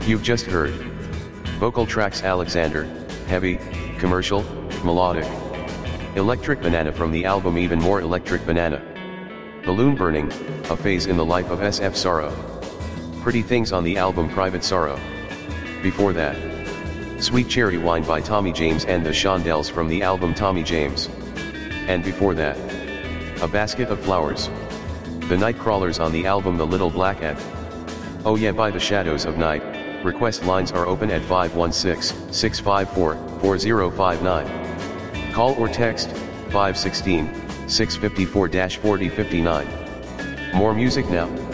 You've just heard vocal tracks Alexander, heavy, commercial, melodic. Electric Banana from the album Even More Electric Banana. Balloon Burning, a phase in the life of SF Sorrow. Pretty Things on the album Private Sorrow. Before that, Sweet Cherry Wine by Tommy James and the Shondells from the album Tommy James. And before that, A Basket of Flowers. The Nightcrawlers on the album The Little Black Ant. Oh Yeah by The Shadows of Night. Request lines are open at 516-654-4059. Call or text 516-654-4059. More music now.